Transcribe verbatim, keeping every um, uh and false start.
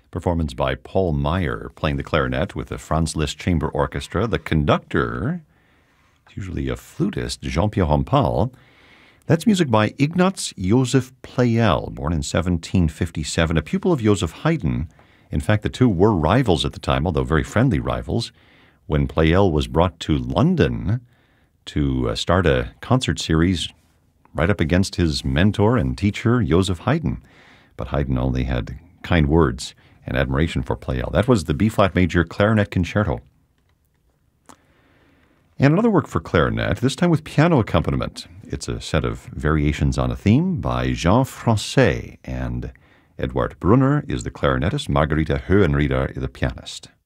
Performance by Paul Meyer, playing the clarinet with the Franz Liszt Chamber Orchestra. The conductor, usually a flutist, Jean-Pierre Rampal. That's music by Ignaz Joseph Pleyel, born in seventeen fifty-seven, a pupil of Joseph Haydn. In fact, the two were rivals at the time, although very friendly rivals. When Pleyel was brought to London to uh, start a concert series right up against his mentor and teacher, Joseph Haydn. But Haydn only had kind words and admiration for Pleyel. That was the B-flat major clarinet concerto. And another work for clarinet, this time with piano accompaniment. It's a set of variations on a theme by Jean Francais, and Edward Brunner is the clarinetist, Margarita Höhenrieder is the pianist.